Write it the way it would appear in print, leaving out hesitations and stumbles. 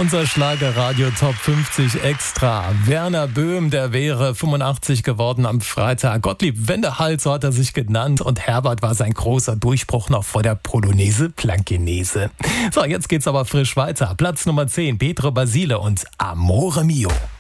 Unser Schlagerradio Top 50 Extra. Werner Böhm, der wäre 85 geworden am Freitag. Gottlieb Wendehals, so hat er sich genannt. Und Herbert war sein großer Durchbruch noch vor der Polonaise Blankenese. So, jetzt geht's aber frisch weiter. Platz Nummer 10, Pietro Basile und Amore Mio.